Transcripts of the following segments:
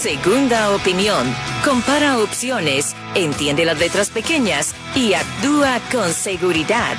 Segunda opinión. Compara opciones, entiende las letras pequeñas y actúa con seguridad.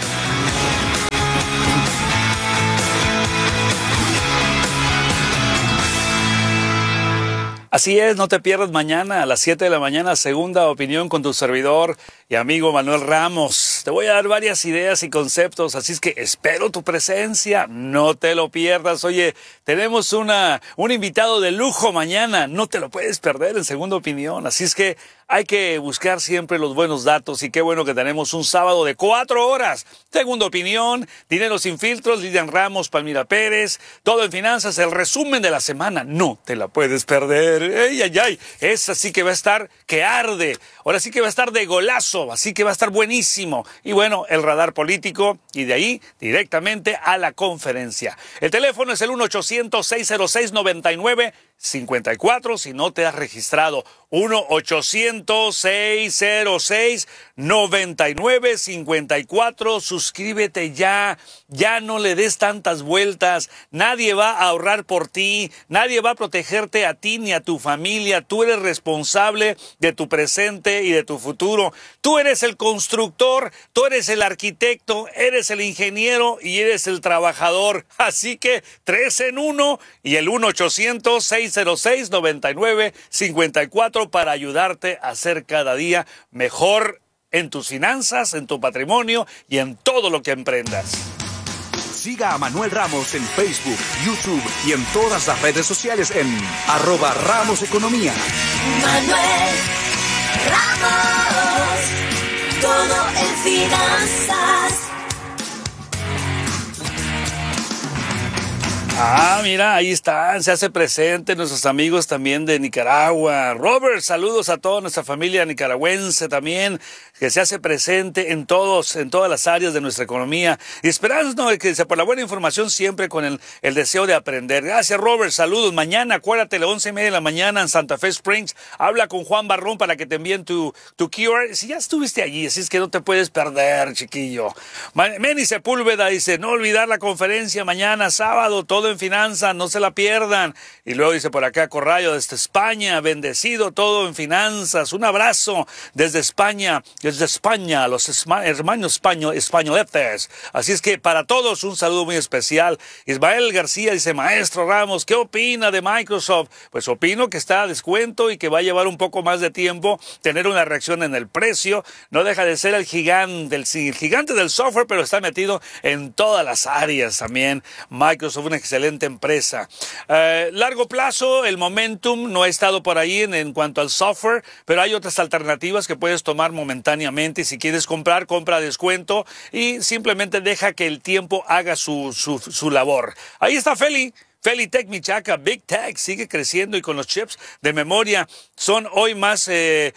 Así es, no te pierdas mañana a las 7 de la mañana, Segunda Opinión con tu servidor y amigo Manuel Ramos. Te voy a dar varias ideas y conceptos, así es que espero tu presencia, no te lo pierdas. Oye, tenemos un invitado de lujo mañana, no te lo puedes perder en Segunda Opinión, así es que hay que buscar siempre los buenos datos y qué bueno que tenemos un sábado de 4 horas. Segunda Opinión, Dinero sin filtros, Lilian Ramos, Palmira Pérez, todo en finanzas, el resumen de la semana, no te la puedes perder. ¡Ay, ay, ay! Esa sí que va a estar que arde. Ahora sí que va a estar de golazo, así que va a estar buenísimo. Y bueno, el radar político y de ahí directamente a la conferencia. El teléfono es el 1-800-606-9954 si no te has registrado. 1-800-606-9954. Suscríbete ya. Ya no le des tantas vueltas. Nadie va a ahorrar por ti. Nadie va a protegerte a ti ni a tu familia. Tú eres responsable de tu presente y de tu futuro. Tú eres el constructor, tú eres el arquitecto, eres el ingeniero y eres el trabajador. Así que 3 en 1 y el 1-800-606-9954 para ayudarte a ser cada día mejor en tus finanzas, en tu patrimonio y en todo lo que emprendas. Siga a Manuel Ramos en Facebook, YouTube y en todas las redes sociales en @RamosEconomía. Manuel Ramos, todo en finanzas. Ah, mira, ahí están, se hace presente nuestros amigos también de Nicaragua. Robert, saludos a toda nuestra familia nicaragüense también, que se hace presente en todas las áreas de nuestra economía. Y esperando que por la buena información siempre con el deseo de aprender. Gracias, Robert, saludos. Mañana, acuérdate, a las 11:30 de la mañana en Santa Fe Springs, habla con Juan Barrón para que te envíen tu QR. Si ya estuviste allí, así es que no te puedes perder, chiquillo. Meni Sepúlveda dice, no olvidar la conferencia mañana, sábado, todo en finanzas, no se la pierdan. Y luego dice por acá Corrallo desde España, bendecido todo en finanzas. Un abrazo desde España, los hermanos españoletes. Así es que para todos un saludo muy especial. Ismael García dice, maestro Ramos, ¿qué opina de Microsoft? Pues opino que está a descuento y que va a llevar un poco más de tiempo tener una reacción en el precio. No deja de ser el gigante del software, pero está metido en todas las áreas también. Microsoft, una excelente empresa. Largo plazo, el momentum no ha estado por ahí en cuanto al software, pero hay otras alternativas que puedes tomar momentáneamente. Si quieres compra a descuento y simplemente deja que el tiempo haga su labor. Ahí está Feli Tech Michaca, Big Tech, sigue creciendo y con los chips de memoria son hoy más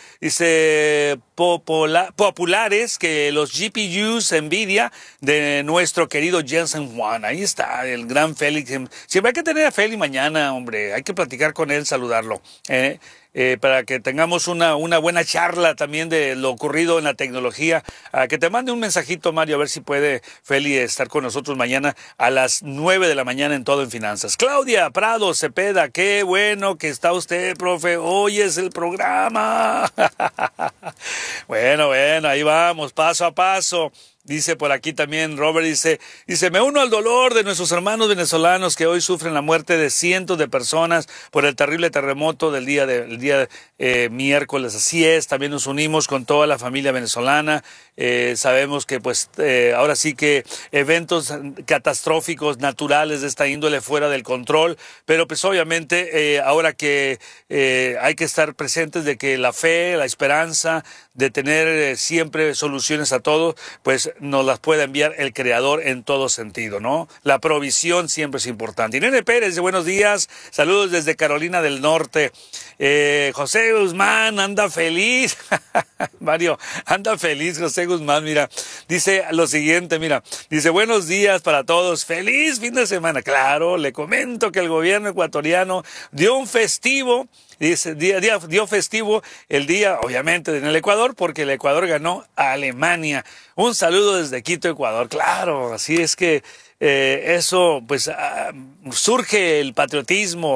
populares que los GPUs NVIDIA de nuestro querido Jensen Huang. Ahí está el gran Félix. Siempre hay que tener a Félix mañana, hombre, hay que platicar con él, saludarlo. Para que tengamos una buena charla también de lo ocurrido en la tecnología. Que te mande un mensajito, Mario, a ver si puede Feli estar con nosotros mañana a las 9 de la mañana en Todo en Finanzas. Claudia Prado Cepeda, qué bueno que está usted, profe. Hoy es el programa. Bueno, ahí vamos, paso a paso. Dice por aquí también, Robert dice, me uno al dolor de nuestros hermanos venezolanos que hoy sufren la muerte de cientos de personas por el terrible terremoto del día miércoles. Así es, también nos unimos con toda la familia venezolana. Sabemos que ahora sí que eventos catastróficos naturales de esta índole fuera del control, pero pues obviamente ahora que hay que estar presentes de que la fe, la esperanza de tener siempre soluciones a todo, pues nos las puede enviar el Creador en todo sentido, ¿no? La provisión siempre es importante. Irene Pérez, buenos días, saludos desde Carolina del Norte. José Guzmán anda feliz. Mario, anda feliz José Guzmán, mira, dice lo siguiente, dice, buenos días para todos, feliz fin de semana. Claro, le comento que el gobierno ecuatoriano dio un festivo, dio festivo el día, obviamente, en el Ecuador, porque el Ecuador ganó a Alemania. Un saludo desde Quito, Ecuador. Claro, así es que eso, pues, surge el patriotismo.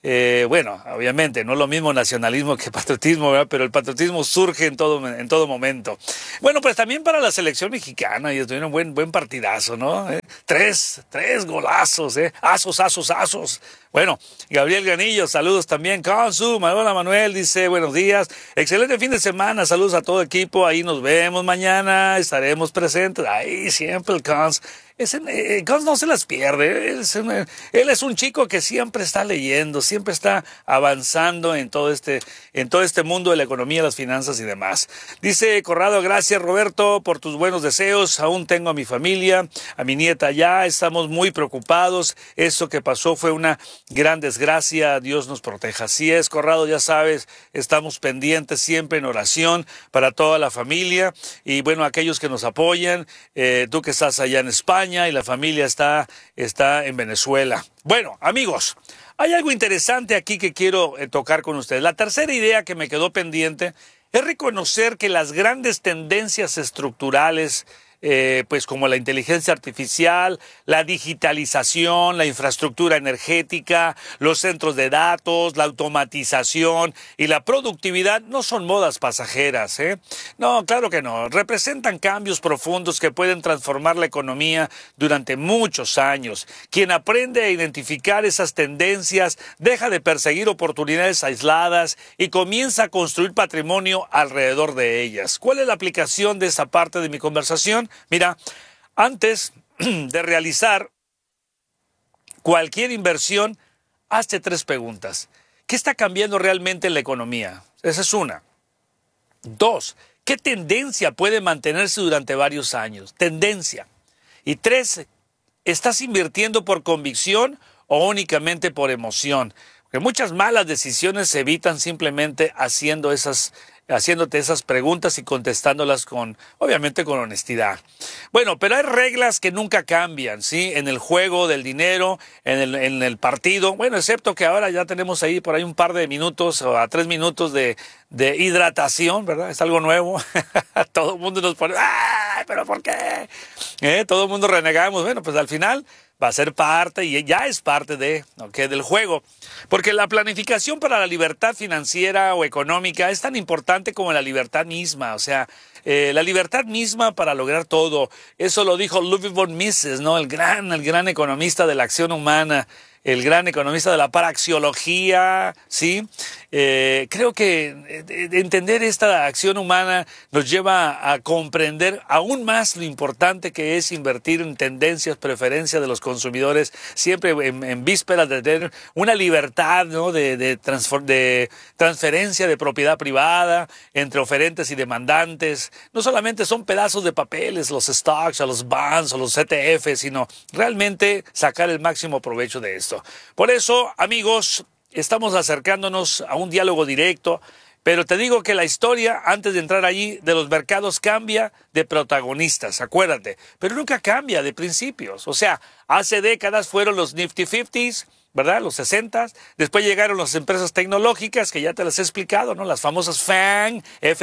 Bueno, obviamente, no es lo mismo nacionalismo que patriotismo, ¿verdad? Pero el patriotismo surge en todo momento. Bueno, pues también para la selección mexicana, y estuvieron buen partidazo, ¿no? Tres golazos, asos. Bueno, Gabriel Ganillo, saludos también. Consu, hola Manuel, dice, buenos días. Excelente fin de semana, saludos a todo equipo. Ahí nos vemos mañana, estaremos presentes. Ahí siempre el Cons. Cons no se las pierde. Él es un chico que siempre está leyendo, siempre está avanzando en todo este mundo de la economía, las finanzas y demás. Dice Corrado, gracias Roberto por tus buenos deseos. Aún tengo a mi familia, a mi nieta allá. Estamos muy preocupados. Eso que pasó fue una gran desgracia. Dios nos proteja. Así es, Corrado, ya sabes, estamos pendientes siempre en oración para toda la familia. Y bueno, aquellos que nos apoyan, tú que estás allá en España, y la familia está en Venezuela. Bueno, amigos, hay algo interesante aquí que quiero tocar con ustedes. La tercera idea que me quedó pendiente es reconocer que las grandes tendencias estructurales, pues como la inteligencia artificial, la digitalización, la infraestructura energética, los centros de datos, la automatización y la productividad no son modas pasajeras, ¿eh? No, claro que no. Representan cambios profundos que pueden transformar la economía durante muchos años. Quien aprende a identificar esas tendencias deja de perseguir oportunidades aisladas y comienza a construir patrimonio alrededor de ellas. ¿Cuál es la aplicación de esa parte de mi conversación? Mira, antes de realizar cualquier inversión, hazte 3 preguntas. ¿Qué está cambiando realmente en la economía? Esa es una. 2, ¿qué tendencia puede mantenerse durante varios años? Tendencia. Y 3, ¿estás invirtiendo por convicción o únicamente por emoción? Porque muchas malas decisiones se evitan simplemente haciéndote esas preguntas y contestándolas obviamente con honestidad. Bueno, pero hay reglas que nunca cambian, ¿sí? En el juego del dinero, en el partido, bueno, excepto que ahora ya tenemos ahí por ahí un par de minutos o a 3 minutos de hidratación, ¿verdad? Es algo nuevo. Todo el mundo nos pone, ¡ay, pero por qué! Todo el mundo renegamos. Bueno, pues al final va a ser parte y ya es parte del juego. Porque la planificación para la libertad financiera o económica es tan importante como la libertad misma. O sea, la libertad misma para lograr todo. Eso lo dijo Ludwig von Mises, ¿no? El gran economista de la acción humana, el gran economista de la paraxiología, ¿sí? Creo que entender esta acción humana nos lleva a comprender aún más lo importante que es invertir en tendencias, preferencias de los consumidores, siempre en vísperas de tener una libertad, ¿no? de transferencia de propiedad privada entre oferentes y demandantes. No solamente son pedazos de papeles, los stocks, o los bonds, o los ETFs, sino realmente sacar el máximo provecho de esto. Por eso, amigos, estamos acercándonos a un diálogo directo, pero te digo que la historia, antes de entrar allí, de los mercados cambia de protagonistas, acuérdate, pero nunca cambia de principios. O sea, hace décadas fueron los Nifty 50s, ¿verdad? Los 60s. Después llegaron las empresas tecnológicas, que ya te las he explicado, ¿no? Las famosas FANG,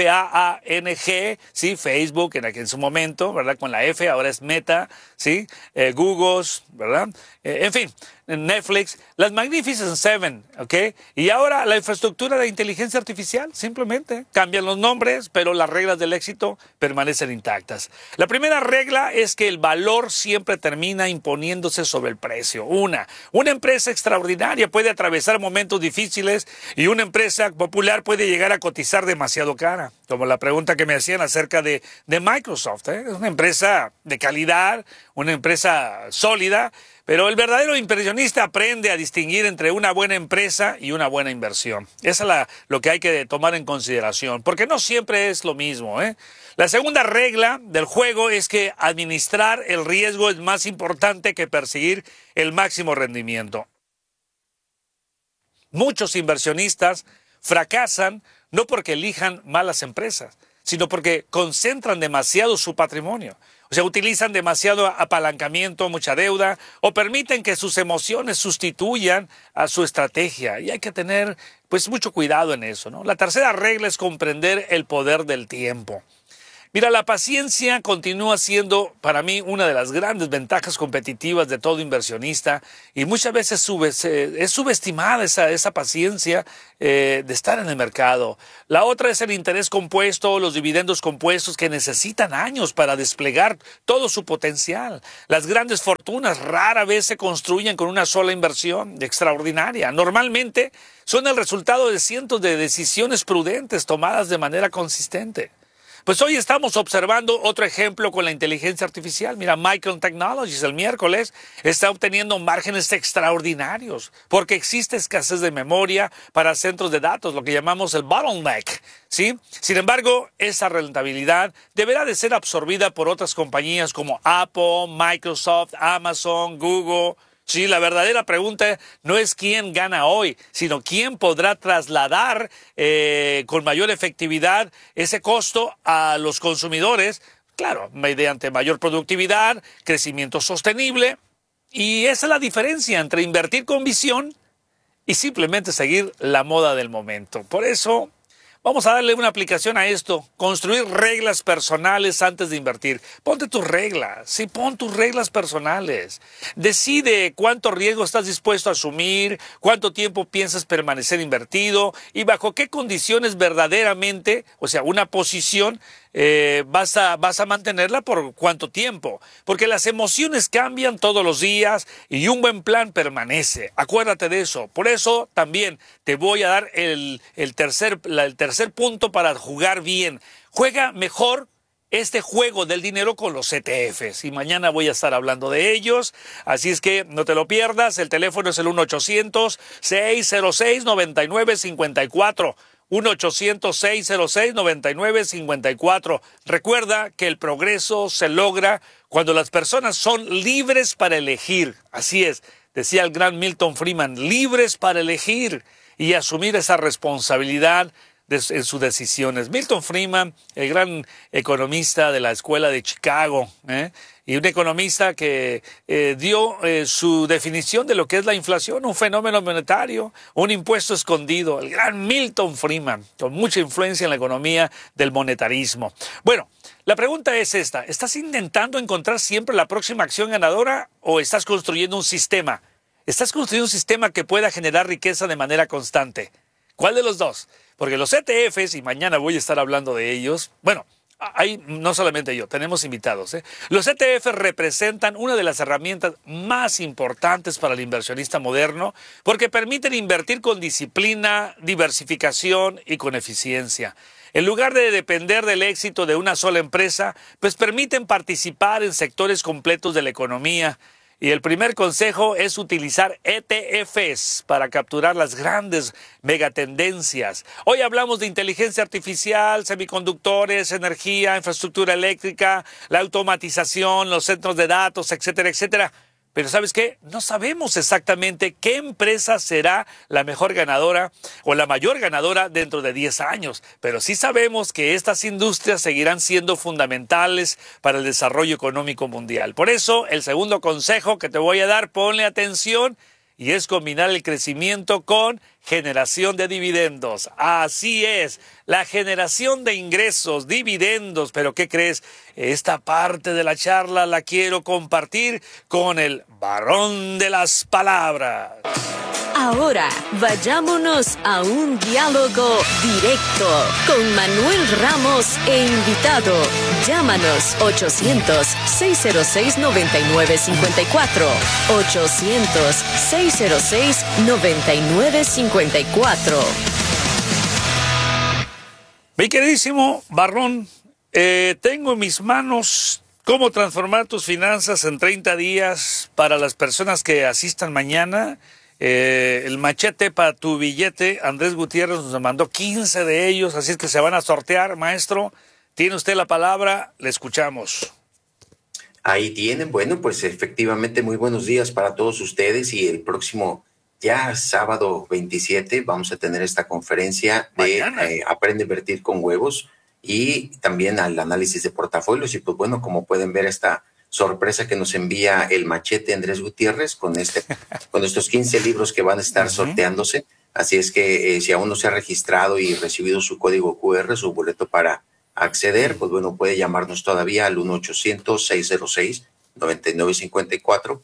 F-A-A-N-G, ¿sí? Facebook en su momento, ¿verdad? Con la F, ahora es Meta, ¿sí? Google, ¿verdad? En fin, Netflix, las Magnificent Seven, ¿ok? Y ahora la infraestructura de inteligencia artificial, simplemente cambian los nombres, pero las reglas del éxito permanecen intactas. La primera regla es que el valor siempre termina imponiéndose sobre el precio. Una empresa extraordinaria puede atravesar momentos difíciles y una empresa popular puede llegar a cotizar demasiado cara, como la pregunta que me hacían acerca de Microsoft, ¿eh? Es una empresa de calidad, una empresa sólida, pero el verdadero inversionista aprende a distinguir entre una buena empresa y una buena inversión. Esa es lo que hay que tomar en consideración, porque no siempre es lo mismo, ¿eh? La segunda regla del juego es que administrar el riesgo es más importante que perseguir el máximo rendimiento. Muchos inversionistas fracasan no porque elijan malas empresas, sino porque concentran demasiado su patrimonio. O sea, utilizan demasiado apalancamiento, mucha deuda, o permiten que sus emociones sustituyan a su estrategia. Y hay que tener, pues, mucho cuidado en eso, ¿no? La tercera regla es comprender el poder del tiempo. Mira, la paciencia continúa siendo para mí una de las grandes ventajas competitivas de todo inversionista y muchas veces es subestimada esa paciencia de estar en el mercado. La otra es el interés compuesto, los dividendos compuestos que necesitan años para desplegar todo su potencial. Las grandes fortunas rara vez se construyen con una sola inversión extraordinaria. Normalmente son el resultado de cientos de decisiones prudentes tomadas de manera consistente. Pues hoy estamos observando otro ejemplo con la inteligencia artificial. Mira, Micron Technologies el miércoles está obteniendo márgenes extraordinarios porque existe escasez de memoria para centros de datos, lo que llamamos el bottleneck, ¿sí? Sin embargo, esa rentabilidad deberá de ser absorbida por otras compañías como Apple, Microsoft, Amazon, Google. Sí, la verdadera pregunta no es quién gana hoy, sino quién podrá trasladar con mayor efectividad ese costo a los consumidores, claro, mediante mayor productividad, crecimiento sostenible. Y esa es la diferencia entre invertir con visión y simplemente seguir la moda del momento. Por eso vamos a darle una aplicación a esto, construir reglas personales antes de invertir. Ponte tus reglas, sí, pon tus reglas personales. Decide cuánto riesgo estás dispuesto a asumir, cuánto tiempo piensas permanecer invertido y bajo qué condiciones verdaderamente, o sea, una posición, vas a mantenerla por cuánto tiempo. Porque las emociones cambian todos los días y un buen plan permanece. Acuérdate de eso. Por eso también te voy a dar el tercer punto para jugar bien. Juega mejor este juego del dinero con los ETFs. Y mañana voy a estar hablando de ellos. Así es que no te lo pierdas. El teléfono es el 1-800-606-9954. 1-800-606-9954. Recuerda que el progreso se logra cuando las personas son libres para elegir. Así es, decía el gran Milton Friedman, libres para elegir y asumir esa responsabilidad en sus decisiones. Milton Friedman, el gran economista de la Escuela de Chicago, y un economista que dio su definición de lo que es la inflación, un fenómeno monetario, un impuesto escondido. El gran Milton Friedman, con mucha influencia en la economía del monetarismo. Bueno, la pregunta es esta: ¿estás intentando encontrar siempre la próxima acción ganadora o estás construyendo un sistema? ¿Estás construyendo un sistema que pueda generar riqueza de manera constante? ¿Cuál de los dos? Porque los ETFs, y mañana voy a estar hablando de ellos, bueno, no solamente yo, tenemos invitados. Los ETFs representan una de las herramientas más importantes para el inversionista moderno porque permiten invertir con disciplina, diversificación y con eficiencia. En lugar de depender del éxito de una sola empresa, pues permiten participar en sectores completos de la economía. Y el primer consejo es utilizar ETFs para capturar las grandes megatendencias. Hoy hablamos de inteligencia artificial, semiconductores, energía, infraestructura eléctrica, la automatización, los centros de datos, etcétera, etcétera. Pero ¿sabes qué? No sabemos exactamente qué empresa será la mejor ganadora o la mayor ganadora dentro de 10 años. Pero sí sabemos que estas industrias seguirán siendo fundamentales para el desarrollo económico mundial. Por eso, el segundo consejo que te voy a dar, ponle atención, y es combinar el crecimiento con generación de dividendos. Así es, la generación de ingresos, dividendos. Pero ¿qué crees? Esta parte de la charla la quiero compartir con el varón de las palabras. Ahora, vayámonos a un diálogo directo con Manuel Ramos e invitado. Llámanos 800-606-9954. 800-606-9954. Mi queridísimo Barrón, tengo en mis manos cómo transformar tus finanzas en 30 días para las personas que asistan mañana. El machete para tu billete. Andrés Gutiérrez nos mandó 15 de ellos, así es que se van a sortear. Maestro, tiene usted la palabra, le escuchamos. Ahí tienen, bueno, pues efectivamente muy buenos días para todos ustedes, y el próximo ya sábado 27 vamos a tener esta conferencia de Aprende a Invertir con Huevos y también al análisis de portafolios. Y pues bueno, como pueden ver, esta sorpresa que nos envía el machete Andrés Gutiérrez con estos 15 libros que van a estar sorteándose. Así es que si aún no se ha registrado y recibido su código QR, su boleto para acceder, pues bueno, puede llamarnos todavía al 1-800-606-9954,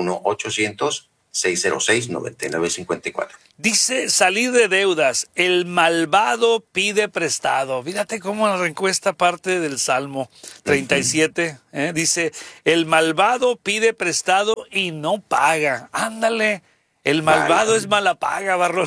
1-800-606-9954. Dice, salir de deudas, el malvado pide prestado. Fíjate cómo arrancó esta parte del Salmo 37. Dice, el malvado pide prestado y no paga. Ándale, el malvado es mala paga, Barrón.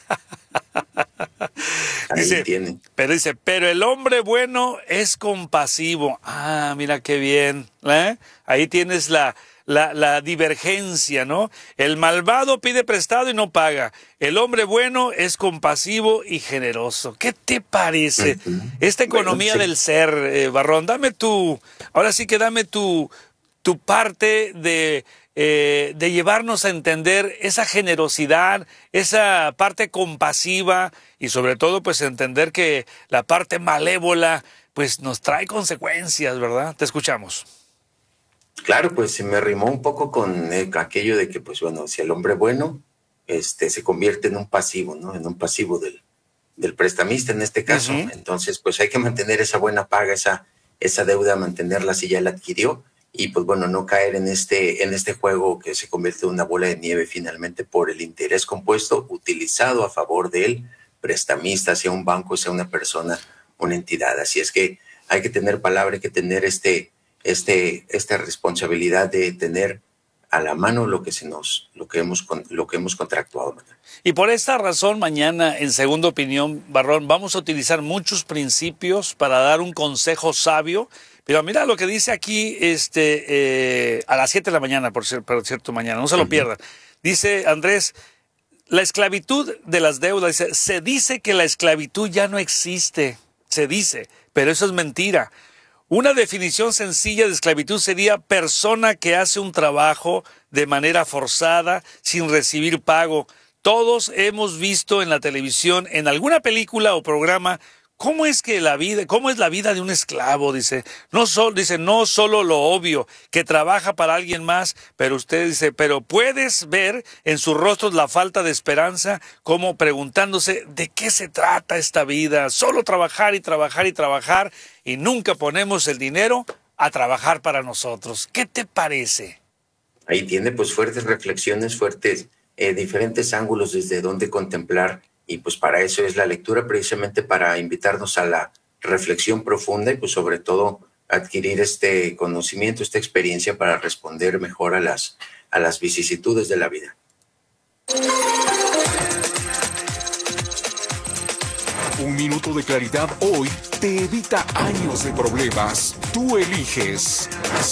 Pero el hombre bueno es compasivo. Ah, mira qué bien. Ahí tienes la divergencia, ¿no? El malvado pide prestado y no paga. El hombre bueno es compasivo y generoso. ¿Qué te parece? Esta economía del ser, Barrón, ahora sí que dame tu parte de llevarnos a entender esa generosidad, esa parte compasiva y sobre todo pues entender que la parte malévola pues nos trae consecuencias, ¿verdad? Te escuchamos. Claro, pues se me rimó un poco con aquello de que, pues bueno, si el hombre bueno se convierte en un pasivo, ¿no? En un pasivo del prestamista en este caso. Entonces, pues hay que mantener esa buena paga, esa deuda, mantenerla si ya la adquirió y, pues bueno, no caer en este juego que se convierte en una bola de nieve finalmente por el interés compuesto utilizado a favor del prestamista, sea un banco, sea una persona, una entidad. Así es que hay que tener palabra, hay que tener esta responsabilidad de tener a la mano lo que hemos contractuado. Y por esta razón mañana en Segunda Opinión, Barrón, vamos a utilizar muchos principios para dar un consejo sabio. Pero mira lo que dice aquí a las 7 de la mañana, por cierto, mañana, no se lo pierdan. Dice Andrés, la esclavitud de las deudas, se dice que la esclavitud ya no existe, se dice, pero eso es mentira. Una definición sencilla de esclavitud sería persona que hace un trabajo de manera forzada, sin recibir pago. Todos hemos visto en la televisión, en alguna película o programa, cómo es la vida de un esclavo, dice. No solo lo obvio, que trabaja para alguien más, pero usted dice, pero puedes ver en sus rostros la falta de esperanza, como preguntándose, ¿de qué se trata esta vida? Solo trabajar y trabajar y trabajar, y nunca ponemos el dinero a trabajar para nosotros. ¿Qué te parece? Ahí tiene pues fuertes reflexiones, diferentes ángulos desde donde contemplar. Y pues para eso es la lectura, precisamente para invitarnos a la reflexión profunda y pues sobre todo adquirir este conocimiento, esta experiencia para responder mejor a las vicisitudes de la vida. Un minuto de claridad hoy te evita años de problemas. Tú eliges